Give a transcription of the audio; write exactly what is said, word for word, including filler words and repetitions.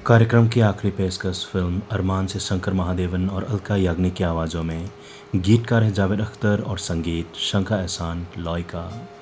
कार्यक्रम की आखिरी पेशकश फिल्म अरमान से शंकर महादेवन और अलका याग्निक की आवाज़ों में। गीतकार हैं जावेद अख्तर और संगीत शंका एहसान लॉय का।